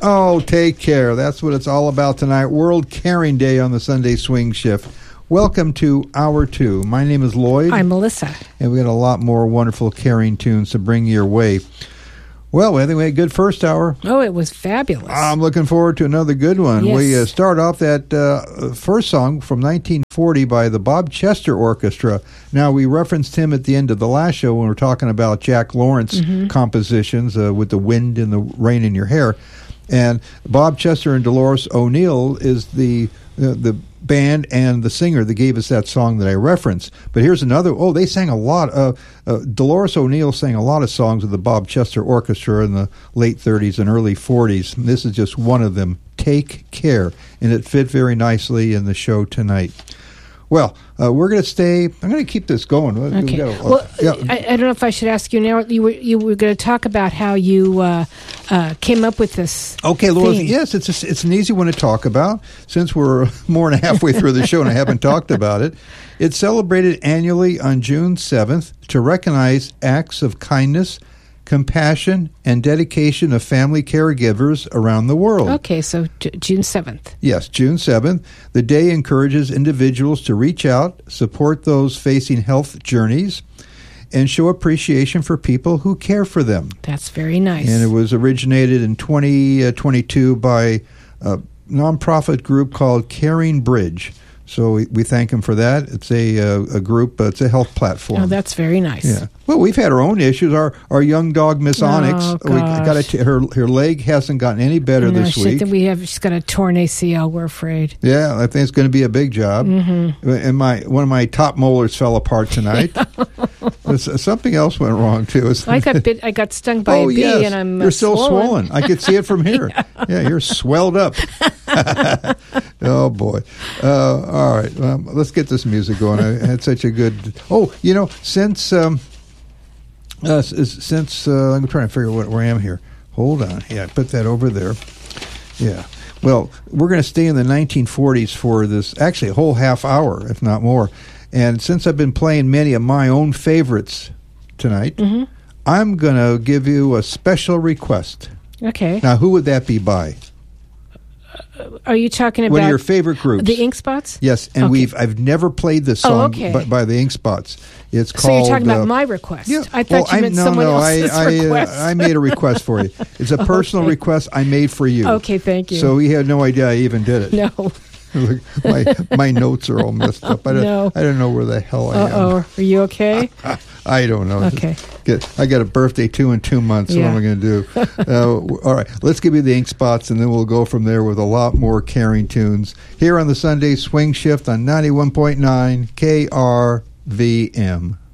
Oh, take care. That's what it's all about tonight. World Caring Day on the Sunday Swing Shift. Welcome to Hour 2. My name is Lloyd. I'm Melissa. And we got a lot more wonderful caring tunes to bring your way. Well, I think we had a good first hour. Oh, it was fabulous. I'm looking forward to another good one. Yes. We start off that first song from 1940 by the Bob Chester Orchestra. Now, we referenced him at the end of the last show when we were talking about Jack Lawrence compositions with The Wind and the Rain in Your Hair. And Bob Chester and Dolores O'Neill is the band and the singer that gave us that song that I referenced. But here's another. Oh, they sang a lot. Dolores O'Neill sang a lot of songs with the Bob Chester Orchestra in the late 30s and early 40s. This is just one of them, Take Care. And it fit very nicely in the show tonight. Well, we're going to stay. I'm going to keep this going. Okay. I don't know if I should ask you now. You were going to talk about how you came up with this. Okay, Laura. theme. Yes, it's an easy one to talk about. Since we're more than halfway through the show and I haven't talked about it, it's celebrated annually on June 7th to recognize acts of kindness, compassion, and dedication of family caregivers around the world. Okay, so June 7th. Yes, June 7th. The day encourages individuals to reach out, support those facing health journeys, and show appreciation for people who care for them. That's very nice. And it was originated in 2022 by a nonprofit group called Caring Bridge. So we thank them for that. It's a group, it's a health platform. Oh, that's very nice. Yeah. Well, we've had our own issues. Our young dog, Miss Onyx, her leg hasn't gotten any better this week. She's got a torn ACL, we're afraid. Yeah, I think it's going to be a big job. Mm-hmm. And one of my top molars fell apart tonight. Something else went wrong too. I got stung by a bee, and I'm you're still swollen. I could see it from here. Yeah, you're swelled up. Oh boy! All right, let's get this music going. I had such a good. Oh, since I'm trying to figure out where I am here. Hold on. Yeah, put that over there. Yeah. Well, we're going to stay in the 1940s for this, actually a whole half hour, if not more. And since I've been playing many of my own favorites tonight, I'm going to give you a special request. Okay. Now, who would that be by? Are you talking about one of your favorite groups? The Ink Spots? Yes, and I've never played this song by the Ink Spots. It's called. So you're talking about my request? Yeah. I thought you meant someone else's request. I made a request for you. It's a personal request I made for you. Okay, thank you. So he had no idea I even did it. No. my notes are all messed up. I don't know where the hell I am. Are you okay? I don't know. Okay. I got a birthday 2 in 2 months. Yeah. What am I going to do? All right. Let's give you the Ink Spots, and then we'll go from there with a lot more caring tunes here on the Sunday Swing Shift on 91.9 KRVM.